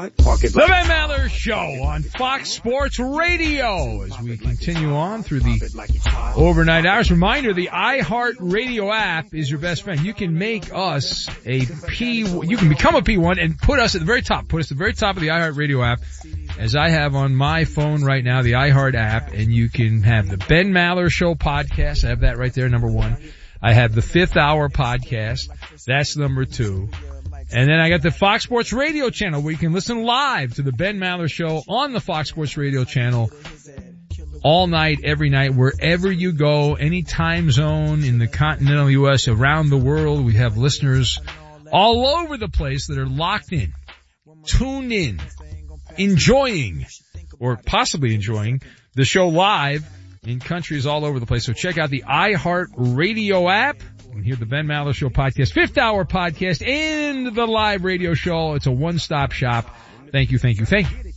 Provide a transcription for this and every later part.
Park it like The Ben Maller Show on Fox Sports Radio as we continue on through the overnight hours. Reminder, the iHeart Radio app is your best friend. You can make us you can become a P1 and put us at the very top. Put us at the very top of the iHeart Radio app, as I have on my phone right now, the iHeart app, and you can have the Ben Maller Show podcast. I have that right there, number 1. I have the Fifth Hour podcast. That's number 2. And then I got the Fox Sports Radio channel where you can listen live to the Ben Maller Show on the Fox Sports Radio channel all night, every night, wherever you go, any time zone in the continental U.S., around the world. We have listeners all over the place that are locked in, tuned in, enjoying, or possibly enjoying the show live in countries all over the place. So check out the iHeart Radio app. You can hear the Ben Maller Show podcast, Fifth Hour podcast, and the live radio show. It's a one-stop shop. Thank you, thank you, thank you.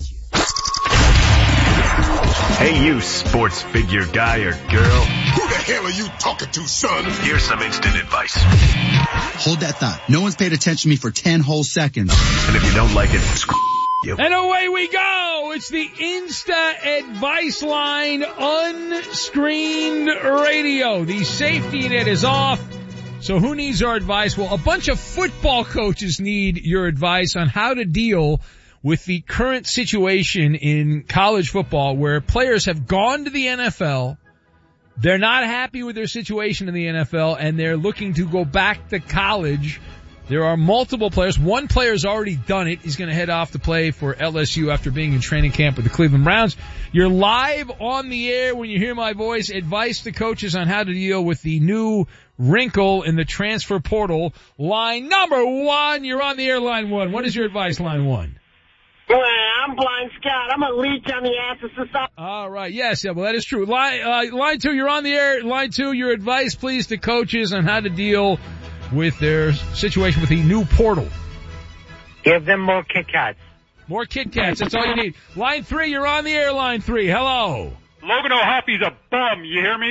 Hey, you sports figure guy or girl. Who the hell are you talking to, son? Here's some instant advice. Hold that thought. No one's paid attention to me for 10 whole seconds. And if you don't like it, screw you. And away we go. It's the Insta Advice Line unscreened radio. The safety net is off. So who needs our advice? Well, a bunch of football coaches need your advice on how to deal with the current situation in college football where players have gone to the NFL. They're not happy with their situation in the NFL, and they're looking to go back to college. There are multiple players. One player's already done it. He's going to head off to play for LSU after being in training camp with the Cleveland Browns. You're live on the air when you hear my voice. Advice to coaches on how to deal with the new wrinkle in the transfer portal. Line number 1. You're on the air, line 1. What is your advice, line 1? Well, I'm Blind Scott. I'm a leech on the ass of society. All right. Yes. Yeah. Well, that is true. Line 2, you're on the air. Line 2, your advice, please, to coaches on how to deal with their situation with the new portal. Give them more Kit Kats. More Kit Kats. That's all you need. Line 3, you're on the air. Line 3. Hello. Logan O'Hoppy's a bum. You hear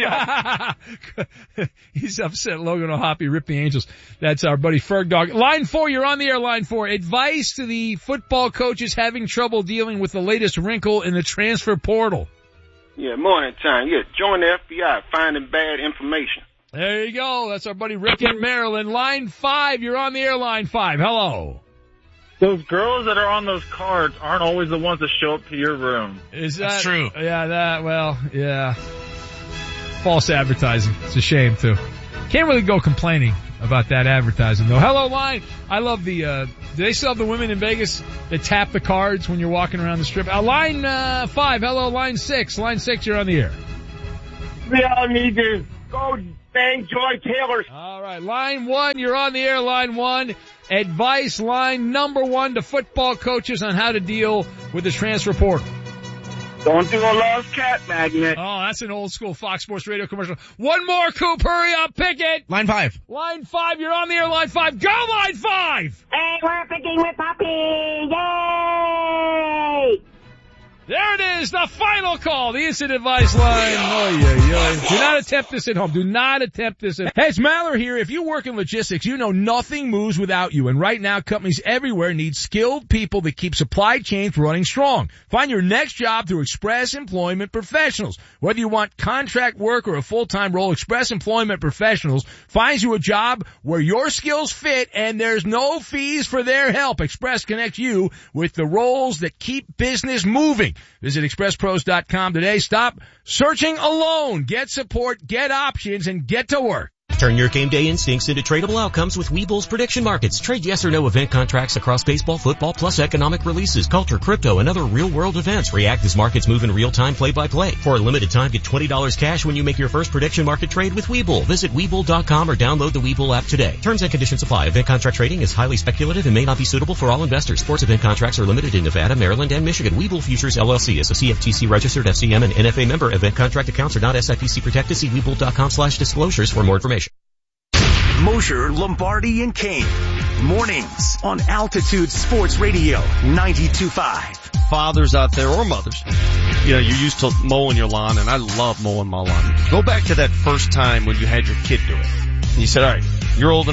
me? He's upset. Logan O'Hoppy ripped the Angels. That's our buddy Ferg Dog. Line 4, you're on the air. Line 4. Advice to the football coaches having trouble dealing with the latest wrinkle in the transfer portal. Yeah, morning time. Yeah, join the FBI, finding bad information. There you go. That's our buddy Rick in Maryland. Line 5, you're on the air. Line 5. Hello. Those girls that are on those cards aren't always the ones that show up to your room. That's true. Yeah. False advertising. It's a shame, too. Can't really go complaining about that advertising, though. Hello, line. I love do they still have the women in Vegas that tap the cards when you're walking around the strip? Line 5. Hello, line 6. Line 6, you're on the air. We all need to go bang Joy Taylor. All right. Line 1, you're on the air. Line 1. Advice line number 1 to football coaches on how to deal with the transfer portal. Don't do a lost cat magnet. Oh, that's an old school Fox Sports Radio commercial. One more, Coop. Hurry up. Pick it. Line 5. Line 5. You're on the air. Line 5. Go, line 5. Hey, we're picking with Poppy. Yay! There it is, the final call, the instant advice line. Do not attempt this at home. Do not attempt this at home. Hey, it's Maller here. If you work in logistics, you know nothing moves without you. And right now, companies everywhere need skilled people that keep supply chains running strong. Find your next job through Express Employment Professionals. Whether you want contract work or a full-time role, Express Employment Professionals finds you a job where your skills fit and there's no fees for their help. Express connects you with the roles that keep business moving. Visit expresspros.com today. Stop searching alone. Get support, get options, and get to work. Turn your game day instincts into tradable outcomes with Webull's prediction markets. Trade yes or no event contracts across baseball, football, plus economic releases, culture, crypto, and other real-world events. React as markets move in real time, play-by-play. For a limited time, get $20 cash when you make your first prediction market trade with Webull. Visit Webull.com or download the Webull app today. Terms and conditions apply. Event contract trading is highly speculative and may not be suitable for all investors. Sports event contracts are limited in Nevada, Maryland, and Michigan. Webull Futures LLC is a CFTC registered FCM and NFA member. Event contract accounts are not SIPC protected. See Webull.com/disclosures for more information. Mosher, Lombardi, and Kane. Mornings on Altitude Sports Radio 92.5. Fathers out there or mothers, you know, you're used to mowing your lawn, and I love mowing my lawn. Go back to that first time when you had your kid do it. And you said, all right, you're old enough,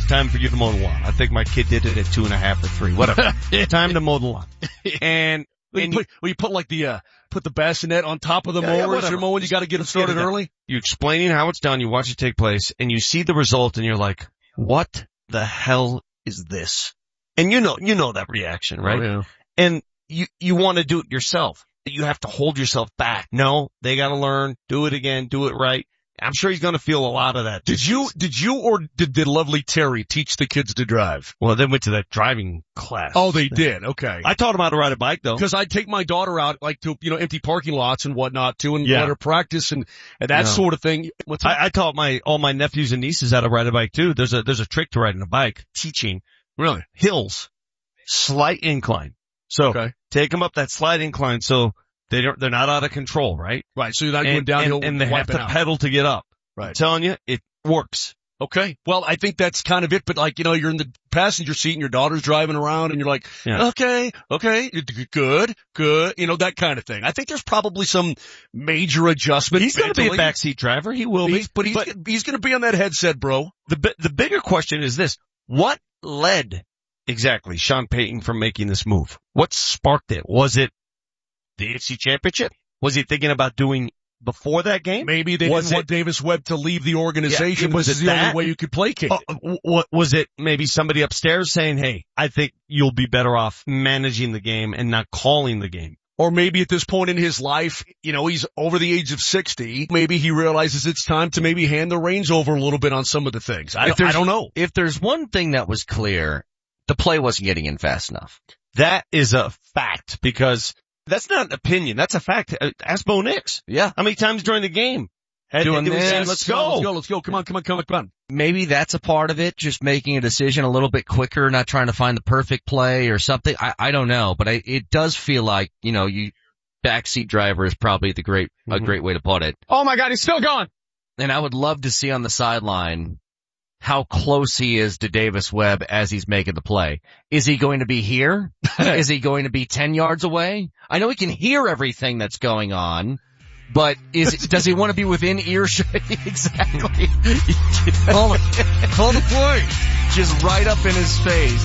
time for you to mow the lawn. I think my kid did it at 2.5 or 3, whatever. Time to mow the lawn. And you put like put the bassinet on top of the mower as you're mowing. You got to get it started early. You're explaining how it's done. You watch it take place and you see the result and you're like, what the hell is this? And you know that reaction, right? Oh, yeah. And you want to do it yourself. You have to hold yourself back. No, they got to learn, do it again, do it right. I'm sure he's going to feel a lot of that. Did you or did lovely Terry teach the kids to drive? Well, they went to that driving class. Oh, they did. Okay. I taught them how to ride a bike though. Because I'd take my daughter out like to, empty parking lots and whatnot too and let her practice and that sort of thing. I taught all my nephews and nieces how to ride a bike too. There's a trick to riding a bike. Teaching. Really? Hills. Slight incline. So take them up that slight incline so they're not out of control, right? Right. So you're not going downhill and they have to pedal to get up. Right. I'm telling you, it works. Okay. Well, I think that's kind of it, but you're in the passenger seat and your daughter's driving around and you're like, okay, good, that kind of thing. I think there's probably some major adjustment. He's going to be a backseat driver. He will be. But he's going to be on that headset, bro. The bigger question is this. What led exactly Sean Payton from making this move? What sparked it? Was it the AFC Championship? Was he thinking about doing before that game? Maybe they didn't want Davis Webb to leave the organization. Was it the only way you could placate it? Was it maybe somebody upstairs saying, hey, I think you'll be better off managing the game and not calling the game? Or maybe at this point in his life, he's over the age of 60. Maybe he realizes it's time to maybe hand the reins over a little bit on some of the things. I don't know. If there's one thing that was clear, the play wasn't getting in fast enough. That is a fact because that's not an opinion. That's a fact. Ask Bo Nix. Yeah. How many times during the game? Doing this. Let's go. Come on. Maybe that's a part of it. Just making a decision a little bit quicker, not trying to find the perfect play or something. I don't know, but it does feel like, backseat driver is probably a great way to put it. Oh my God, he's still gone. And I would love to see on the sideline how close he is to Davis Webb as he's making the play. Is he going to be here? Is he going to be 10 yards away? I know he can hear everything that's going on, but does he want to be within earshot? Exactly. Call the play. Just right up in his face.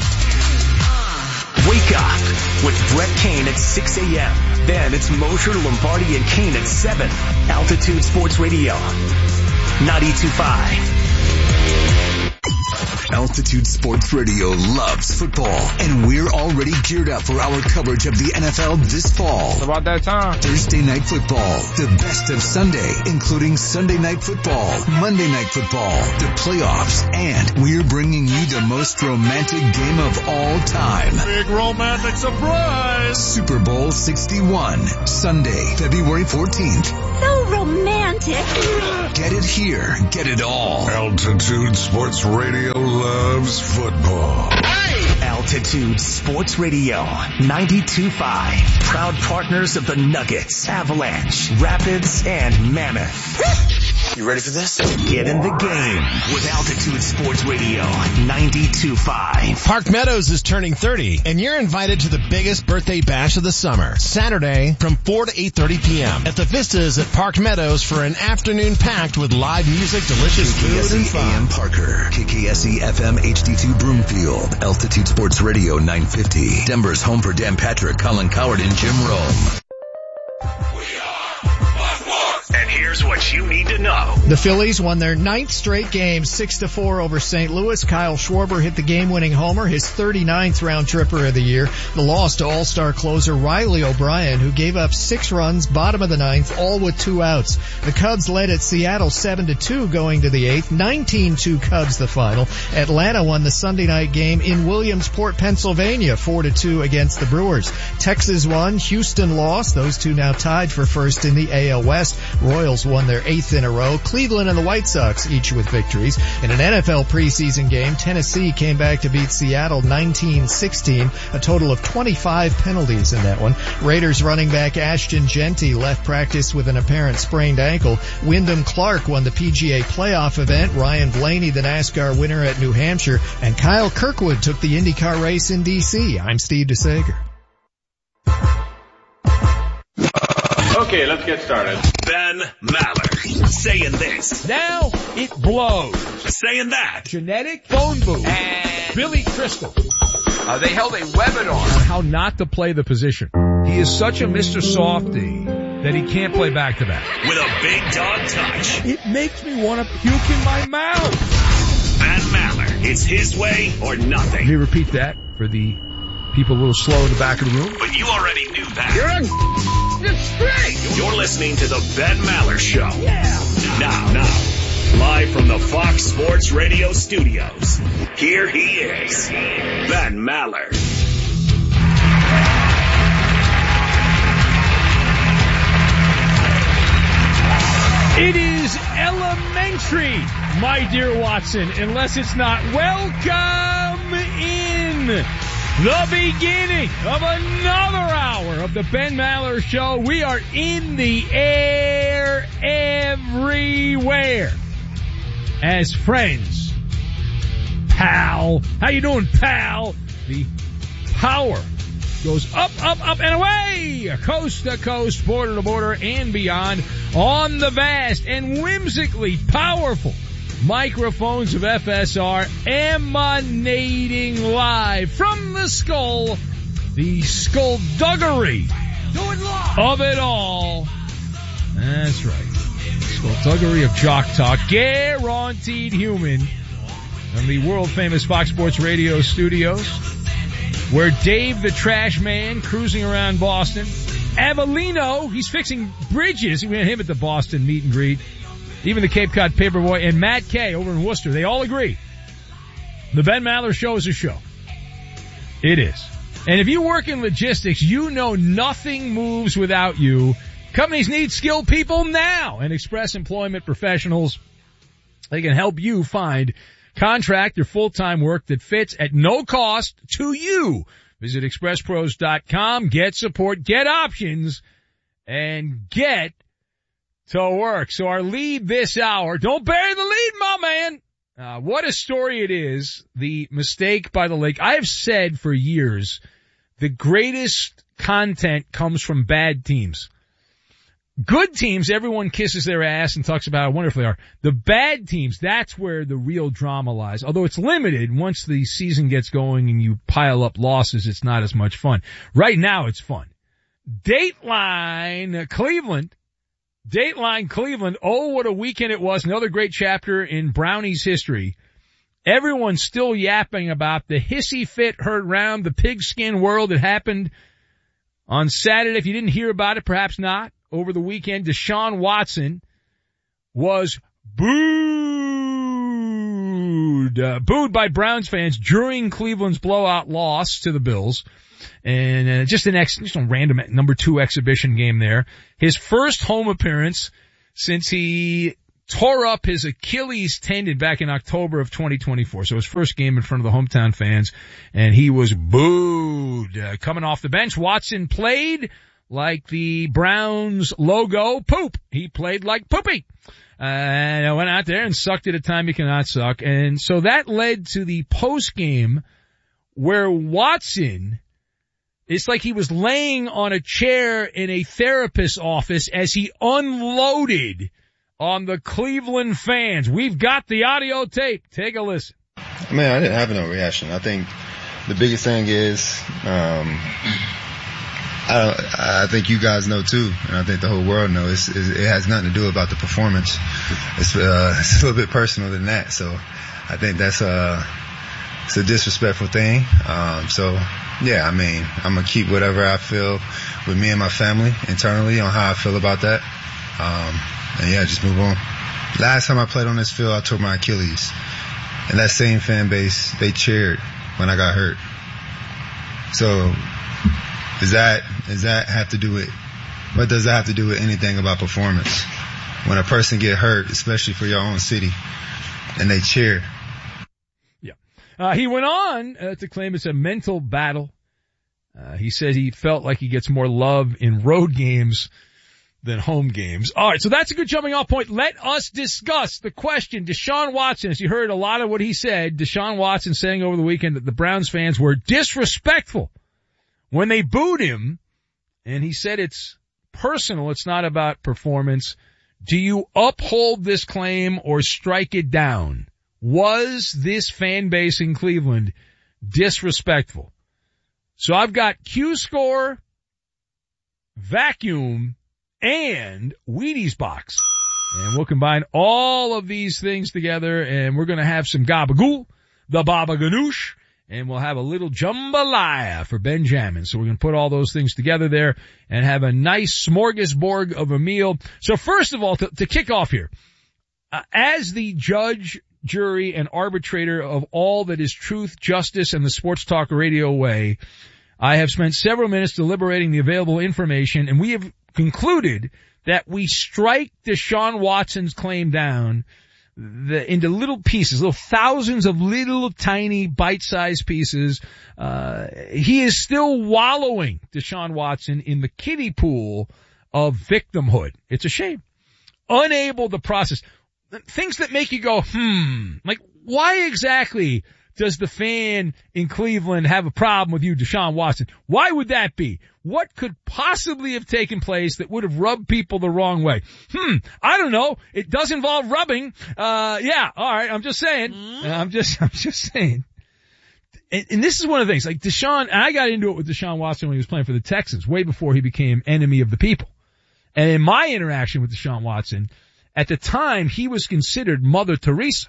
Wake up with Brett Kane at 6 a.m. Then it's Mosher, Lombardi, and Kane at 7. Altitude Sports Radio, 92.5. Altitude Sports Radio loves football, and we're already geared up for our coverage of the NFL this fall. It's about that time. Thursday Night Football, the best of Sunday, including Sunday Night Football, Monday Night Football, the playoffs, and we're bringing you the most romantic game of all time. Big romantic surprise! Super Bowl 61, Sunday, February 14th. So romantic. Get it here, get it all. Altitude Sports Radio loves football. Hey! Altitude Sports Radio, 92.5. Proud partners of the Nuggets, Avalanche, Rapids, and Mammoth. You ready for this? Get in the game with Altitude Sports Radio, 92.5. Park Meadows is turning 30, and you're invited to the biggest birthday bash of the summer, Saturday from 4 to 8:30 p.m. at the Vistas at Park Meadows for an afternoon packed with live music, delicious food, and fun. AM Parker, KKSE FM HD2 Broomfield, Altitude Sports Radio 950, Denver's home for Dan Patrick, Colin Coward, and Jim Rome. And here's what you need to know. The Phillies won their 9th straight game, 6-4 over St. Louis. Kyle Schwarber hit the game-winning homer, his 39th round tripper of the year. The loss to all-star closer Riley O'Brien, who gave up 6 runs, bottom of the 9th, all with 2 outs. The Cubs led at Seattle 7-2 going to the 8th, 19-2 Cubs the final. Atlanta won the Sunday night game in Williamsport, Pennsylvania, 4-2 against the Brewers. Texas won, Houston lost. Those two now tied for first in the AL West. Royals won their 8th in a row. Cleveland and the White Sox each with victories. In an NFL preseason game, Tennessee came back to beat Seattle 19-16, a total of 25 penalties in that one. Raiders running back Ashton Genty left practice with an apparent sprained ankle. Wyndham Clark won the PGA playoff event. Ryan Blaney, the NASCAR winner at New Hampshire. And Kyle Kirkwood took the IndyCar race in D.C. I'm Steve DeSager. Okay, let's get started. Ben Maller saying this. Now it blows. Saying that. Genetic phone booth. And Billy Crystal. They held a webinar on how not to play the position. He is such a Mr. Softy that he can't play back-to-back. With a big dog touch. It makes me want to puke in my mouth. Ben Maller, it's his way or nothing. Let me repeat that for the people a little slow in the back of the room. But you already knew that. You're straight. You're listening to the Ben Maller Show. Yeah. Now, live from the Fox Sports Radio studios, here he is, Ben Maller. It is elementary, my dear Watson, unless it's not. Welcome in the beginning of another hour of the Ben Maller Show. We are in the air everywhere as friends. Pal. How you doing, pal? The power goes up, up, up, and away, coast to coast, border to border, and beyond on the vast and whimsically powerful microphones of FSR, emanating live from the skull, the skullduggery of it all. That's right. Skullduggery of Jock Talk, guaranteed human, from the world-famous Fox Sports Radio studios, where Dave the Trash Man, cruising around Boston, Avellino, he's fixing bridges. We had him at the Boston meet and greet. Even the Cape Cod Paperboy, and Matt Kay over in Worcester, they all agree. The Ben Maller Show is a show. It is. And if you work in logistics, you know nothing moves without you. Companies need skilled people now, and Express Employment Professionals, they can help you find contract or full-time work that fits at no cost to you. Visit expresspros.com, get support, get options, and get to work. So our lead this hour, don't bury the lead, my man. What a story it is, the mistake by the lake. I have said for years, the greatest content comes from bad teams. Good teams, everyone kisses their ass and talks about how wonderful they are. The bad teams, that's where the real drama lies. Although it's limited, once the season gets going and you pile up losses, it's not as much fun. Right now, it's fun. Dateline Cleveland. Oh, what a weekend it was. Another great chapter in Brownies history. Everyone's still yapping about the hissy fit heard round the pigskin world that happened on Saturday. If you didn't hear about it, perhaps not. Over the weekend, Deshaun Watson was booed by Browns fans during Cleveland's blowout loss to the Bills. And just a random number 2 exhibition game there. His first home appearance since he tore up his Achilles tendon back in October of 2024. So his first game in front of the hometown fans, and he was booed. Coming off the bench, Watson played like the Browns logo, poop. He played like poopy. And I went out there and sucked at a time you cannot suck. And so that led to the post game where Watson, it's like he was laying on a chair in a therapist's office as he unloaded on the Cleveland fans. We've got the audio tape. Take a listen. Man, I didn't have no reaction. I think the biggest thing is, I think you guys know too, and I think the whole world knows, it has nothing to do about the performance. It's a little bit personal than that. So I think that's it's a disrespectful thing. So yeah, I mean, I'm gonna keep whatever I feel with me and my family internally on how I feel about that. And yeah, just move on. Last time I played on this field, I tore my Achilles, and that same fan base, they cheered when I got hurt. So does that have to do with, what does that have to do with anything about performance? When a person get hurt, especially for your own city, and they cheer. Yeah. He went on to claim it's a mental battle. He said he felt like he gets more love in road games than home games. All right, so that's a good jumping off point. Let us discuss the question. Deshaun Watson, as you heard a lot of what he said, Deshaun Watson saying over the weekend that the Browns fans were disrespectful when they booed him, and he said it's personal. It's not about performance. Do you uphold this claim or strike it down? Was this fan base in Cleveland disrespectful? So I've got Q-Score, Vacuum, and Wheaties Box. And we'll combine all of these things together, and we're going to have some gabagool, the baba ganoush, and we'll have a little jambalaya for Benjamin. So we're going to put all those things together there and have a nice smorgasbord of a meal. So first of all, to kick off here, as the judge, jury, and arbitrator of all that is truth, justice, and the Sports Talk Radio way, I have spent several minutes deliberating the available information, and we have concluded that we strike Deshaun Watson's claim down into little pieces, little thousands of little tiny bite-sized pieces. He is still wallowing, Deshaun Watson, in the kiddie pool of victimhood. It's a shame. Unable to process things that make you go, like why exactly does the fan in Cleveland have a problem with you, Deshaun Watson? Why would that be? What could possibly have taken place that would have rubbed people the wrong way? I don't know. It does involve rubbing. Yeah, all right. I'm just saying. I'm just saying. And this is one of the things, like Deshaun, and I got into it with Deshaun Watson when he was playing for the Texans, way before he became enemy of the people. And in my interaction with Deshaun Watson, at the time, he was considered Mother Teresa.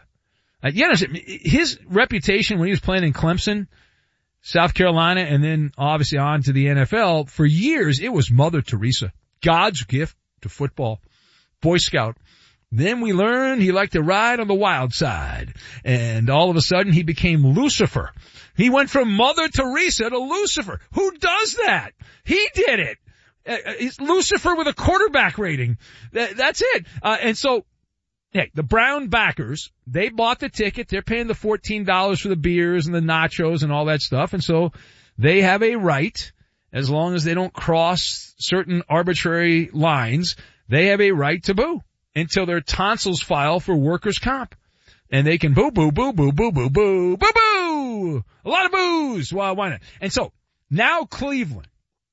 His reputation when he was playing in Clemson, South Carolina, and then obviously on to the NFL, for years, it was Mother Teresa. God's gift to football. Boy Scout. Then we learned he liked to ride on the wild side. And all of a sudden, he became Lucifer. He went from Mother Teresa to Lucifer. Who does that? He did it. It's Lucifer with a quarterback rating. That's it. And so, hey, the Brown backers, they bought the ticket. They're paying the $14 for the beers and the nachos and all that stuff. And so they have a right, as long as they don't cross certain arbitrary lines, they have a right to boo until their tonsils file for workers' comp. And they can boo, boo, boo, boo, boo, boo, boo, boo, boo. A lot of boos. Well, why not? And so now Cleveland,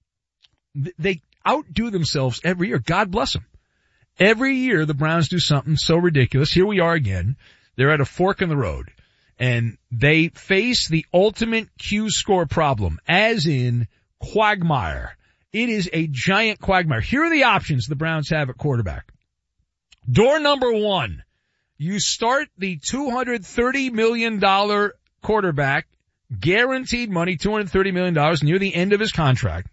they outdo themselves every year. God bless them. Every year the Browns do something so ridiculous. Here we are again. They're at a fork in the road. And they face the ultimate Q-Score problem, as in quagmire. It is a giant quagmire. Here are the options the Browns have at quarterback. Door number one, you start the $230 million quarterback, guaranteed money, $230 million near the end of his contract.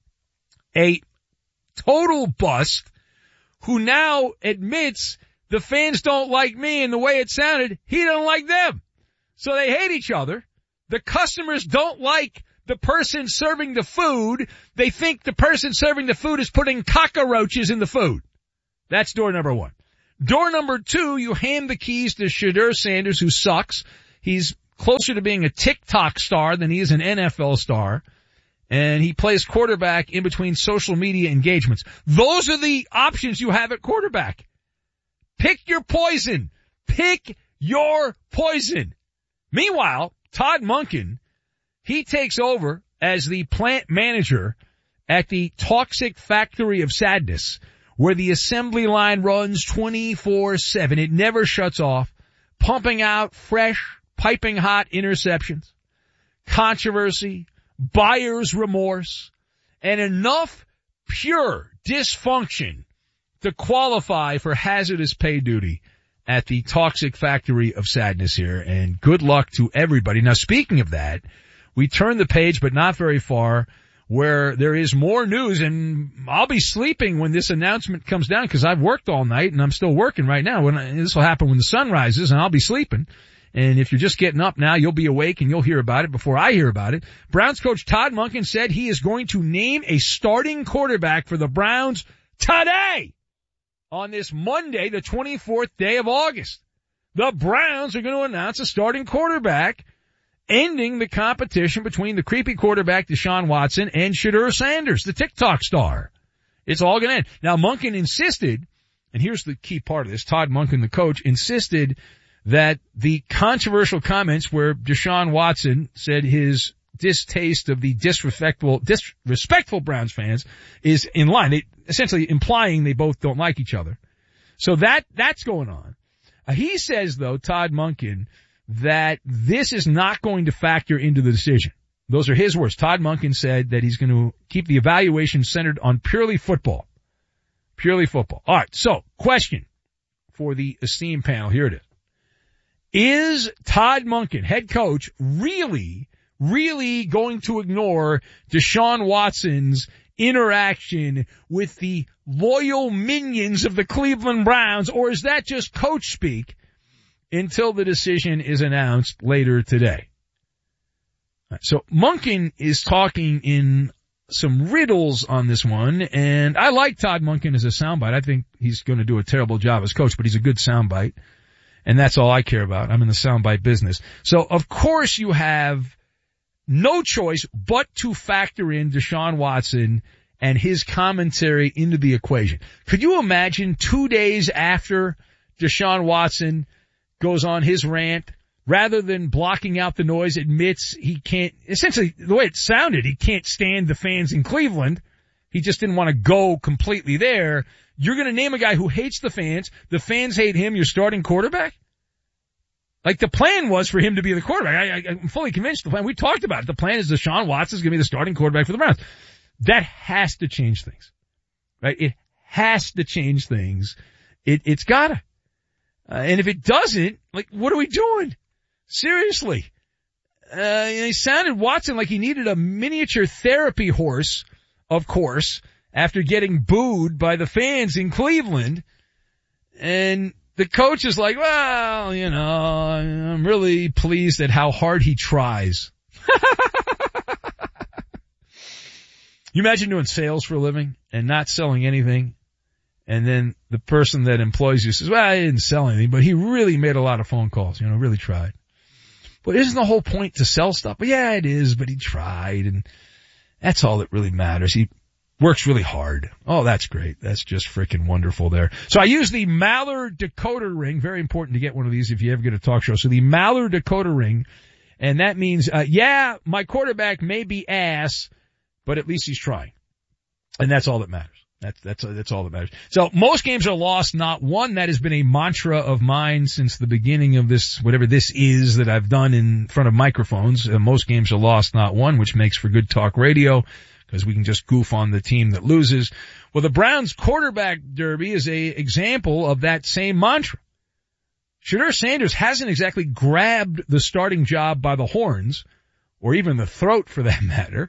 A total bust who now admits the fans don't like me, and the way it sounded, he don't like them. So they hate each other. The customers don't like the person serving the food. They think the person serving the food is putting cockroaches in the food. That's door number one. Door number two, you hand the keys to Shedeur Sanders, who sucks. He's closer to being a TikTok star than he is an NFL star. And he plays quarterback in between social media engagements. Those are the options you have at quarterback. Pick your poison. Pick your poison. Meanwhile, Todd Monken, he takes over as the plant manager at the Toxic Factory of Sadness, where the assembly line runs 24/7. It never shuts off, pumping out fresh, piping hot interceptions, controversy, buyer's remorse, and enough pure dysfunction to qualify for hazardous pay duty at the Toxic Factory of Sadness here. And good luck to everybody. Now, speaking of that, we turn the page, but not very far, where there is more news, and I'll be sleeping when this announcement comes down because I've worked all night and I'm still working right now. This will happen when the sun rises, and I'll be sleeping. And if you're just getting up now, you'll be awake and you'll hear about it before I hear about it. Browns coach Todd Monken said he is going to name a starting quarterback for the Browns today, on this Monday, the 24th day of August. The Browns are going to announce a starting quarterback, ending the competition between the creepy quarterback Deshaun Watson and Shedeur Sanders, the TikTok star. It's all going to end. Now, Monken insisted, and here's the key part of this, Todd Monken, the coach, insisted that the controversial comments where Deshaun Watson said his distaste of the disrespectful Browns fans is in line. They essentially implying they both don't like each other. So that's going on. He says though, Todd Monken, that this is not going to factor into the decision. Those are his words. Todd Monken said that he's going to keep the evaluation centered on purely football. Purely football. All right. So question for the esteemed panel. Here it is. Is Todd Monken, head coach, really going to ignore Deshaun Watson's interaction with the loyal minions of the Cleveland Browns, or is that just coach speak until the decision is announced later today? So Monken is talking in some riddles on this one, and I like Todd Monken as a soundbite. I think he's going to do a terrible job as coach, but he's a good soundbite, and that's all I care about. I'm in the soundbite business. So of course you have no choice but to factor in Deshaun Watson and his commentary into the equation. Could you imagine 2 days after Deshaun Watson goes on his rant, rather than blocking out the noise, admits he can't, essentially the way it sounded, he can't stand the fans in Cleveland. He just didn't want to go completely there. You're going to name a guy who hates the fans hate him, your starting quarterback? Like the plan was for him to be the quarterback. I'm fully convinced the plan. We talked about it. The plan is Deshaun Watson's going to be the starting quarterback for the Browns. That has to change things, right? It has to change things. It's gotta. And if it doesn't, like, what are we doing? Seriously. He sounded Watson like he needed a miniature therapy horse, of course, after getting booed by the fans in Cleveland. And the coach is like, well, I'm really pleased at how hard he tries. You imagine doing sales for a living and not selling anything, and then the person that employs you says, well, I didn't sell anything, but he really made a lot of phone calls, really tried. But isn't the whole point to sell stuff? But yeah, it is, but he tried, and that's all that really matters. He works really hard. Oh, that's great. That's just freaking wonderful there. So I use the Maller decoder ring. Very important to get one of these if you ever get a talk show. So the Maller decoder ring, and that means, yeah, my quarterback may be ass, but at least he's trying. And that's all that matters. That's all that matters. So most games are lost, not won. That has been a mantra of mine since the beginning of this, whatever this is that I've done in front of microphones. Most games are lost, not won, which makes for good talk radio because we can just goof on the team that loses. Well, the Browns quarterback derby is a example of that same mantra. Shedeur Sanders hasn't exactly grabbed the starting job by the horns, or even the throat for that matter.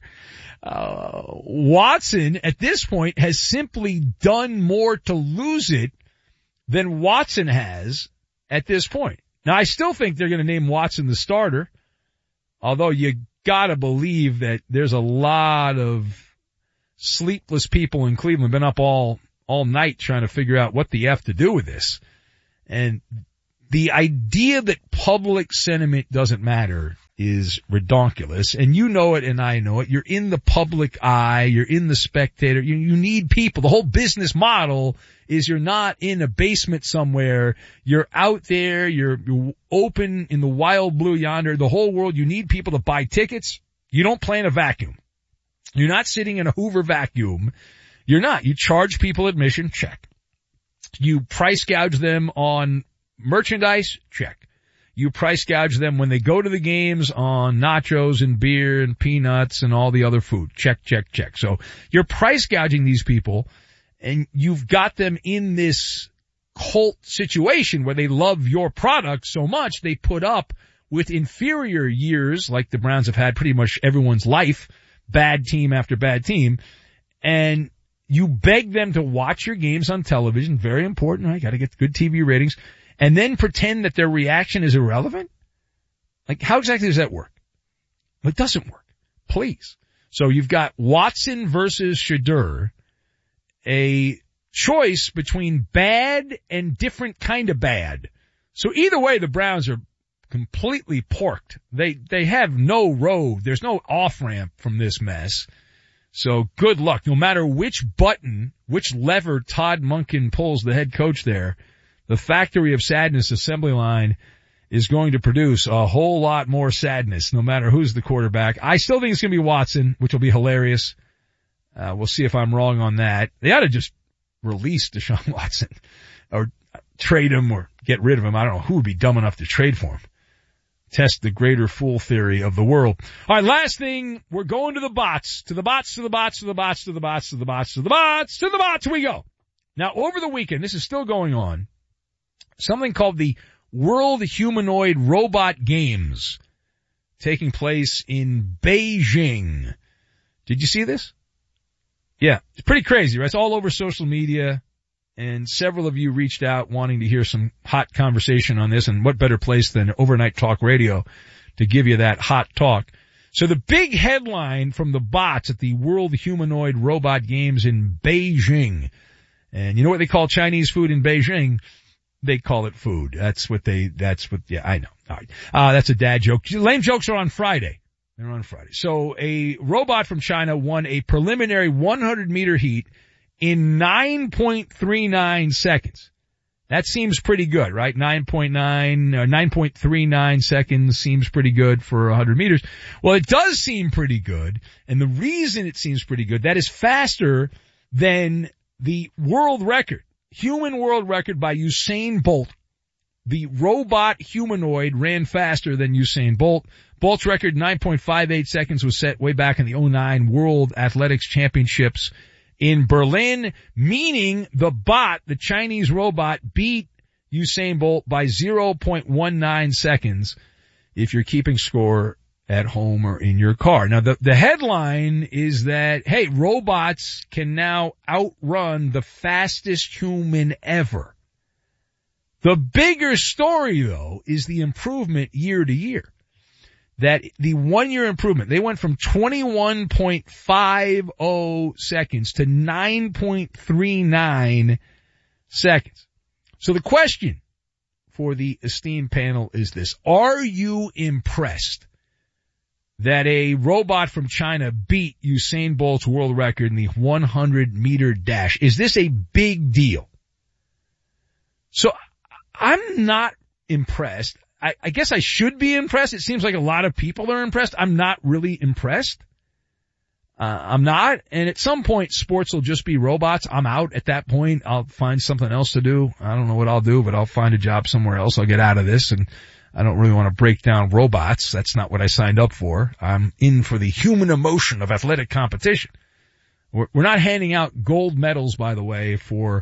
Watson at this point has simply done more to lose it than Watson has at this point. Now I still think they're going to name Watson the starter, although you gotta believe that there's a lot of sleepless people in Cleveland been up all night trying to figure out what the F to do with this. And the idea that public sentiment doesn't matter is redonkulous, and you know it and I know it. You're in the public eye, you're in the spectator, you need people. The whole business model is you're not in a basement somewhere, you're out there, you're open in the wild blue yonder, the whole world. You need people to buy tickets. You don't play in a vacuum. You're not sitting in a Hoover vacuum. You're not. You charge people admission, check. You price gouge them on merchandise, check. You price gouge them when they go to the games on nachos and beer and peanuts and all the other food. Check, check, check. So you're price gouging these people, and you've got them in this cult situation where they love your product so much they put up with inferior years like the Browns have had pretty much everyone's life, bad team after bad team, and you beg them to watch your games on television. Very important, right? Got to get good TV ratings. And then pretend that their reaction is irrelevant? Like, how exactly does that work? Well, it doesn't work. Please. So you've got Watson versus Shedeur, a choice between bad and different kind of bad. So either way, the Browns are completely porked. They have no road. There's no off-ramp from this mess. So good luck. No matter which button, which lever Todd Monken pulls, the head coach there, the Factory of Sadness assembly line is going to produce a whole lot more sadness, no matter who's the quarterback. I still think it's going to be Watson, which will be hilarious. We'll see if I'm wrong on that. They ought to just release Deshaun Watson or trade him or get rid of him. I don't know who would be dumb enough to trade for him. Test the greater fool theory of the world. All right, last thing, we're going to the bots. To the bots, to the bots, to the bots, to the bots, to the bots, to the bots, to the bots we go. Now, over the weekend, this is still going on, something called the World Humanoid Robot Games taking place in Beijing. Did you see this? Yeah, it's pretty crazy, right? It's all over social media, and several of you reached out wanting to hear some hot conversation on this, and what better place than Overnight Talk Radio to give you that hot talk. So the big headline from the bots at the World Humanoid Robot Games in Beijing, and you know what they call Chinese food in Beijing? They call it food. Yeah, I know. All right. That's a dad joke. Lame jokes are on Friday. They're on Friday. So a robot from China won a preliminary 100-meter heat in 9.39 seconds. That seems pretty good, right? 9.39 seconds seems pretty good for 100 meters. Well, it does seem pretty good, and the reason it seems pretty good, that is faster than the world record, human world record by Usain Bolt. The robot humanoid ran faster than Usain Bolt. Bolt's record, 9.58 seconds, was set way back in the 2009 World Athletics Championships in Berlin, meaning the bot, the Chinese robot, beat Usain Bolt by 0.19 seconds if you're keeping score at home or in your car. Now, the headline is that, hey, robots can now outrun the fastest human ever. The bigger story, though, is the improvement year to year. That the 1 year improvement, they went from 21.50 seconds to 9.39 seconds. So the question for the esteemed panel is this: are you impressed that a robot from China beat Usain Bolt's world record in the 100-meter dash? Is this a big deal? So I'm not impressed. I guess I should be impressed. It seems like a lot of people are impressed. I'm not really impressed. I'm not. And at some point, sports will just be robots. I'm out at that point. I'll find something else to do. I don't know what I'll do, but I'll find a job somewhere else. I'll get out of this, and I don't really want to break down robots. That's not what I signed up for. I'm in for the human emotion of athletic competition. We're not handing out gold medals, by the way, for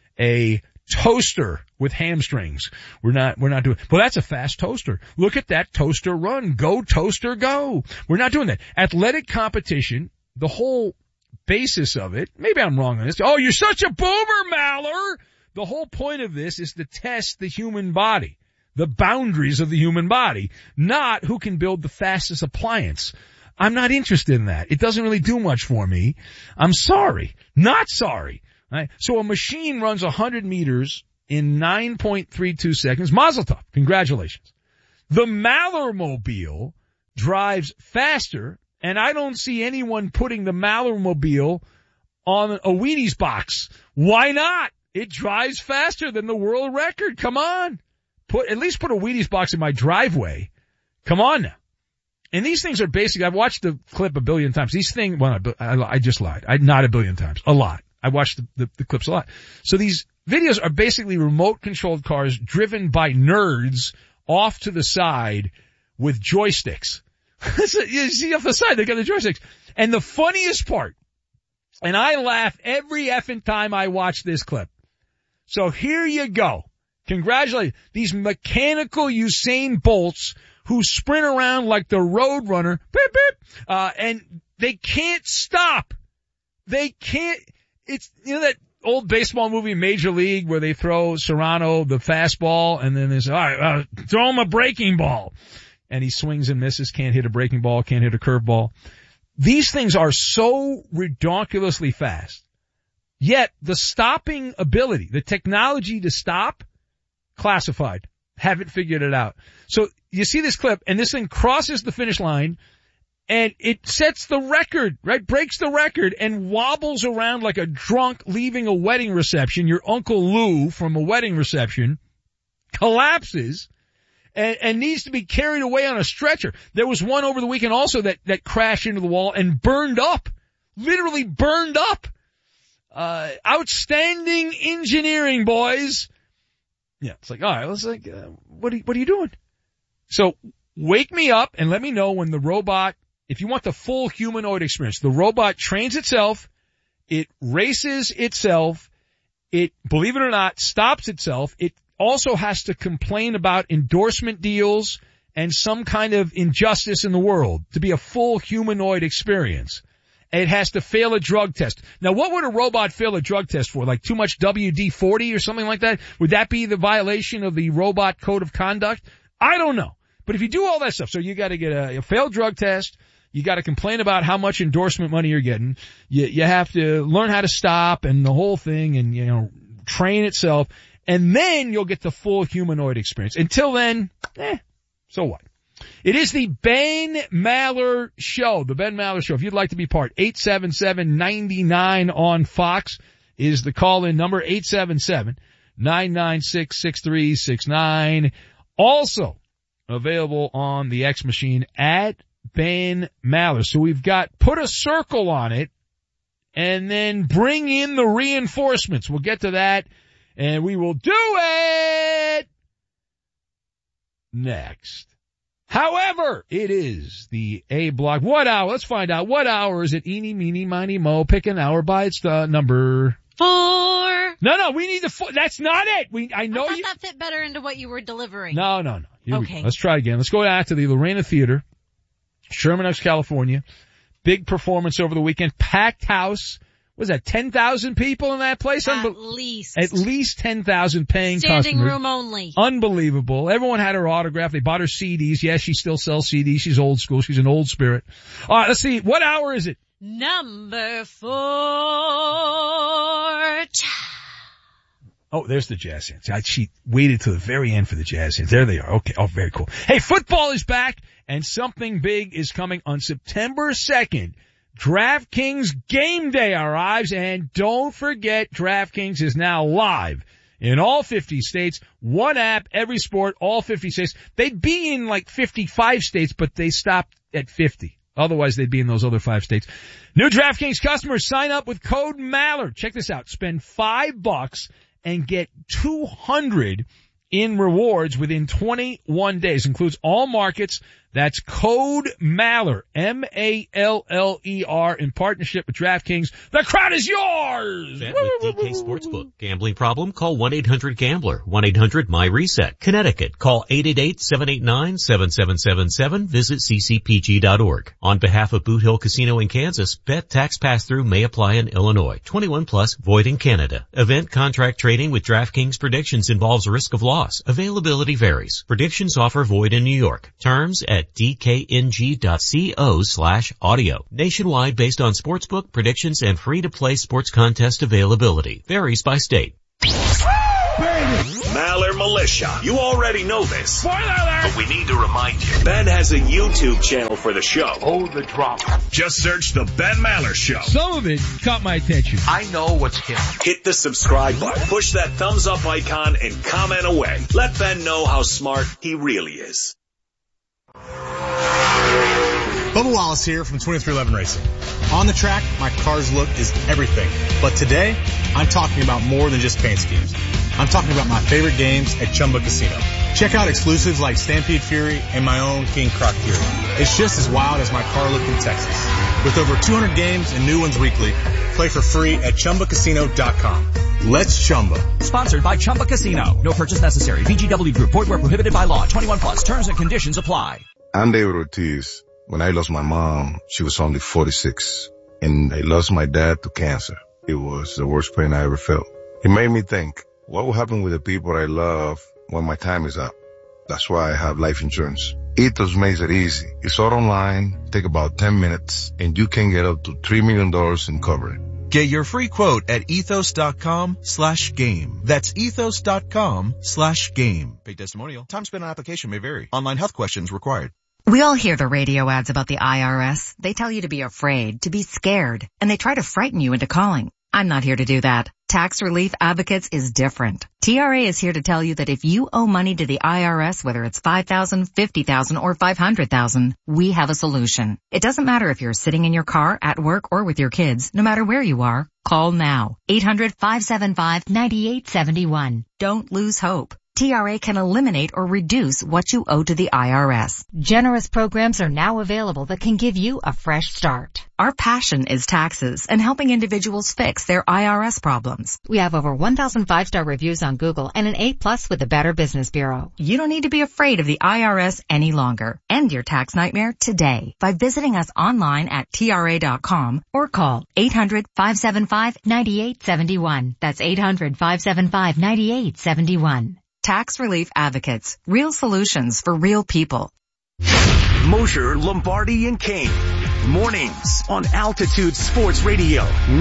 a toaster with hamstrings. We're not doing, well, that's a fast toaster. Look at that toaster run. Go toaster, go. We're not doing that. Athletic competition, the whole basis of it, maybe I'm wrong on this. Oh, you're such a boomer, Maller. The whole point of this is to test the human body, the boundaries of the human body, not who can build the fastest appliance. I'm not interested in that. It doesn't really do much for me. I'm sorry. Not sorry. Right? So a machine runs 100 meters in 9.32 seconds. Mazel tov. Congratulations. The Mallermobile drives faster, and I don't see anyone putting the Mallermobile on a Wheaties box. Why not? It drives faster than the world record. Come on. At least put a Wheaties box in my driveway. Come on now. And these things are basically, I've watched the clip a billion times. These things, well, I just lied. Not a billion times. A lot. I watched the clips a lot. So these videos are basically remote controlled cars driven by nerds off to the side with joysticks. You see off the side, they got the joysticks. And the funniest part, and I laugh every effing time I watch this clip. So here you go. Congratulations. These mechanical Usain Bolts who sprint around like the Roadrunner, beep, beep, and they can't stop. They can't. It's, you know, that old baseball movie Major League where they throw Serrano the fastball and then there's, all right, throw him a breaking ball. And he swings and misses, can't hit a breaking ball, can't hit a curveball. These things are so ridiculously fast. Yet the stopping ability, the technology to stop, classified. Haven't figured it out. So you see this clip and this thing crosses the finish line and it sets the record, right? Breaks the record and wobbles around like a drunk leaving a wedding reception. Your Uncle Lou from a wedding reception collapses and needs to be carried away on a stretcher. There was one over the weekend also that crashed into the wall and burned up. Literally burned up. Outstanding engineering, boys. Yeah, it's like, all right, let's like, what are you doing? So wake me up and let me know when the robot, if you want the full humanoid experience, the robot trains itself, it races itself, it, believe it or not, stops itself. It also has to complain about endorsement deals and some kind of injustice in the world to be a full humanoid experience. It has to fail a drug test. Now, what would a robot fail a drug test for? Like too much WD-40 or something like that? Would that be the violation of the robot code of conduct? I don't know. But if you do all that stuff, so you got to get a failed drug test, you got to complain about how much endorsement money you're getting, you have to learn how to stop and the whole thing and, you know, train itself, and then you'll get the full humanoid experience. Until then, so what? It is the Ben Maller Show, the Ben Maller Show. If you'd like to be part, 877-99 on Fox is the call-in number, 877-996-6369. Also available on the X machine at Ben Maller. So we've got put a circle on it and then bring in the reinforcements. We'll get to that and we will do it next. However, it is the A block. What hour? Let's find out. What hour is it? Eeny, meeny, miny, mo. Pick an hour by its number. 4. No, we need the 4. That's not it. I thought that fit better into what you were delivering. No. Here okay. Let's try again. Let's go out to the Lorena Theater, Sherman Oaks, California. Big performance over the weekend. Packed house. Was that 10,000 people in that place? At least. At least 10,000 paying customers. Standing room only. Unbelievable. Everyone had her autograph. They bought her CDs. Yes, she still sells CDs. She's old school. She's an old spirit. All right, let's see. What hour is it? Number 4. Oh, there's the jazz hands. She waited till the very end for the jazz hands. There they are. Okay. Oh, very cool. Hey, football is back and something big is coming on September 2nd. DraftKings Game Day arrives, and don't forget DraftKings is now live in all 50 states. One app, every sport, all 50 states. They'd be in like 55 states, but they stopped at 50. Otherwise, they'd be in those other 5 states. New DraftKings customers sign up with code Mallard. Check this out. Spend $5 and get $200 in rewards within 21 days. Includes all markets. That's code Maller, M-A-L-L-E-R, in partnership with DraftKings. The crowd is yours! Bet with DK Sportsbook. Gambling problem? Call 1-800-GAMBLER. 1-800-MY-RESET. Connecticut. Call 888-789-7777. Visit ccpg.org. On behalf of Boot Hill Casino in Kansas, bet tax pass-through may apply in Illinois. 21 plus, void in Canada. Event contract trading with DraftKings predictions involves risk of loss. Availability varies. Predictions offer void in New York. Terms at dkng.co/audio. Nationwide based on sportsbook predictions and free-to-play sports contest availability. Varies by state. Maller Militia. You already know this. Spoiler alert! But we need to remind you. Ben has a YouTube channel for the show. Hold the drop. Just search The Ben Maller Show. Some of it caught my attention. I know what's hip. Hit the subscribe button, push that thumbs up icon, and comment away. Let Ben know how smart he really is. Bubba Wallace here from 2311 Racing. On the track, my car's look is everything. But today, I'm talking about more than just paint schemes. I'm talking about my favorite games at Chumba Casino. Check out exclusives like Stampede Fury and my own King Croc Fury. It's just as wild as my car look in Texas. With over 200 games and new ones weekly, play for free at ChumbaCasino.com. Let's Chumba. Sponsored by Chumba Casino. No purchase necessary. VGW Group. Void where prohibited by law. 21 plus. Terms and conditions apply. I'm David Ortiz. When I lost my mom, she was only 46. And I lost my dad to cancer. It was the worst pain I ever felt. It made me think, what will happen with the people I love when my time is up? That's why I have life insurance. Ethos makes it easy. It's all online, take about 10 minutes, and you can get up to $3 million in coverage. Get your free quote at ethos.com/game. That's ethos.com/game. Paid testimonial. Time spent on application may vary. Online health questions required. We all hear the radio ads about the IRS. They tell you to be afraid, to be scared, and they try to frighten you into calling. I'm not here to do that. Tax Relief Advocates is different. TRA is here to tell you that if you owe money to the IRS, whether it's $5,000, $50,000, or $500,000, we have a solution. It doesn't matter if you're sitting in your car, at work, or with your kids. No matter where you are, call now. 800-575-9871. Don't lose hope. TRA can eliminate or reduce what you owe to the IRS. Generous programs are now available that can give you a fresh start. Our passion is taxes and helping individuals fix their IRS problems. We have over 1,000 5-star reviews on Google and an A+ with the Better Business Bureau. You don't need to be afraid of the IRS any longer. End your tax nightmare today by visiting us online at TRA.com or call 800-575-9871. That's 800-575-9871. Tax Relief Advocates. Real solutions for real people. Mosher, Lombardi, and Kane. Mornings on Altitude Sports Radio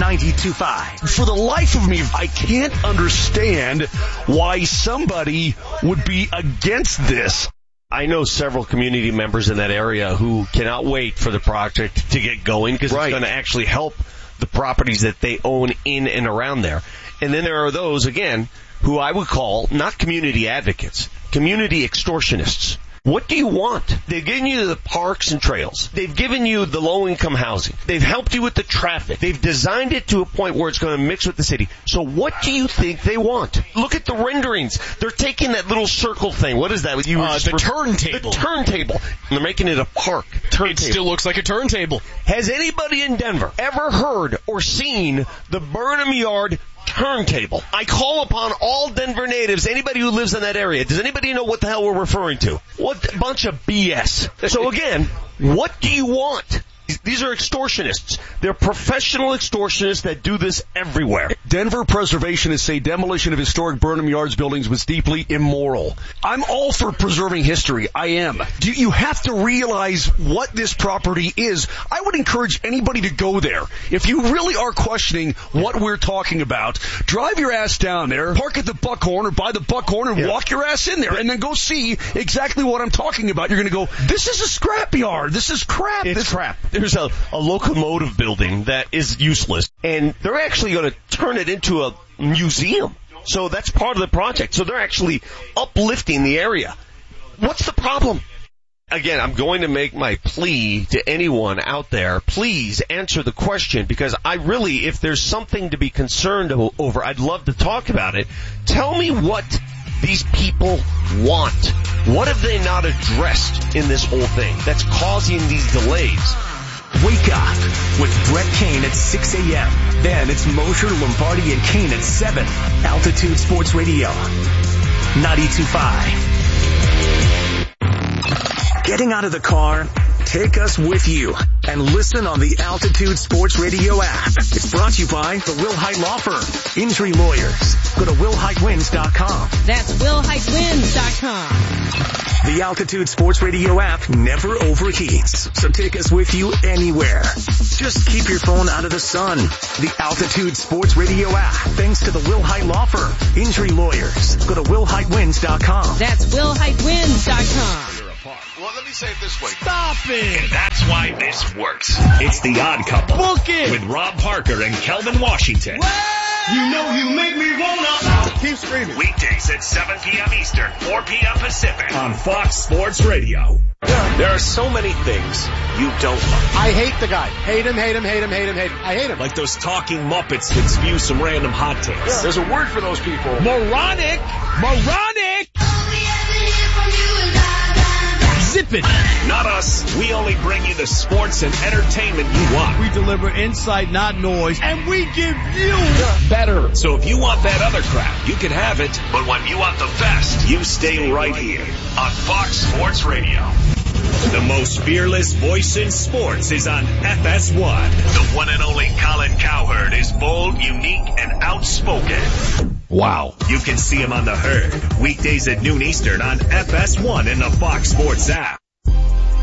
92.5. For the life of me, I can't understand why somebody would be against this. I know several community members in that area who cannot wait for the project to get going because it's going to actually help the properties that they own in and around there. And then there are those, again, who I would call not community advocates, community extortionists. What do you want? They've given you the parks and trails. They've given you the low-income housing. They've helped you with the traffic. They've designed it to a point where it's going to mix with the city. So what do you think they want? Look at the renderings. They're taking that little circle thing. What is that? The turntable. The turntable. And they're making it a park. It still looks like a turntable. Has anybody in Denver ever heard or seen the Burnham Yard turntable? I call upon all Denver natives, anybody who lives in that area. Does anybody know what the hell we're referring to? What a bunch of BS. So again, what do you want? These are extortionists. They're professional extortionists that do this everywhere. Denver preservationists say demolition of historic Burnham Yards buildings was deeply immoral. I'm all for preserving history. I am. You have to realize what this property is. I would encourage anybody to go there. If you really are questioning what we're talking about, drive your ass down there, park at the Buckhorn or by the Buckhorn and walk your ass in there and then go see exactly what I'm talking about. You're going to go, this is a scrapyard. This is crap. It's crap. There's a locomotive building that is useless, and they're actually going to turn it into a museum. So that's part of the project. So they're actually uplifting the area. What's the problem? Again, I'm going to make my plea to anyone out there. Please answer the question, because I really, if there's something to be concerned over, I'd love to talk about it. Tell me what these people want. What have they not addressed in this whole thing that's causing these delays? Wake up with Brett Kane at 6 a.m. Then it's Mosher, Lombardi, and Kane at 7. Altitude Sports Radio 92.5. Getting out of the car? Take us with you and listen on the Altitude Sports Radio app. It's brought to you by the Will Hite Law Firm. Injury lawyers. Go to willhitewins.com. That's willhitewins.com. The Altitude Sports Radio app never overheats, so take us with you anywhere. Just keep your phone out of the sun. The Altitude Sports Radio app, thanks to the Will Hite Law Firm. Injury lawyers. Go to willhitewins.com. That's willhitewins.com. Well, let me say it this way. Stop it! And that's why this works. It's The Odd Couple. Book it! With Rob Parker and Kelvin Washington. You know you make me wanna. Keep screaming. Weekdays at 7 p.m. Eastern, 4 p.m. Pacific. On Fox Sports Radio. There are so many things you don't like. I hate the guy. Hate him, hate him, hate him, hate him, hate him. I hate him. Like those talking Muppets that spew some random hot takes. Yeah. There's a word for those people. Moronic! Moronic! Zip it! Not us. We only bring you the sports and entertainment you want. We deliver insight, not noise, and we give you better. So if you want that other crap, you can have it. But when you want the best, you stay right here on Fox Sports Radio. The most fearless voice in sports is on FS1. The one and only Colin Cowherd is bold, unique, and outspoken. Wow. You can see him on The Herd, weekdays at noon Eastern on FS1 in the Fox Sports app.